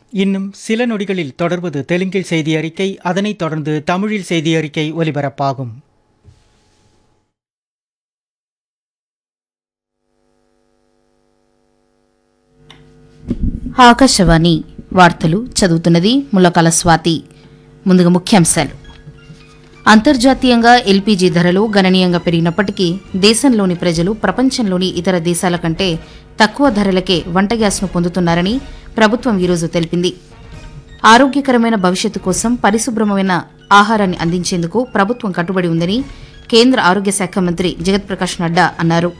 இன்னும் சில நொடிகளில் தொடர்வது தெலுங்கில் செய்தி அறிக்கை. அதனைத் தொடர்ந்து தமிழில் செய்தி அறிக்கை ஒலிபரப்பாகும். ఆకాశవాణి వార్తలు చదువుతున్నది ముల్లకాల స్వాతి. ముందుగా ముఖ్యాంశాలు. అంతర్జాతీయంగా ఎల్పీజీ ధరలు గణనీయంగా పెరిగినప్పటికీ దేశంలోని ప్రజలు ప్రపంచంలోని ఇతర దేశాల కంటే తక్కువ ధరలకే వంట గ్యాస్ను పొందుతున్నారని ప్రభుత్వం ఈరోజు తెలిపింది. ఆరోగ్యకరమైన భవిష్యత్తు కోసం పరిశుభ్రమైన ఆహారాన్ని అందించేందుకు ప్రభుత్వం కట్టుబడి ఉందని కేంద్ర ఆరోగ్య శాఖ మంత్రి జగత్ ప్రకాష్ నడ్డా అన్నారు.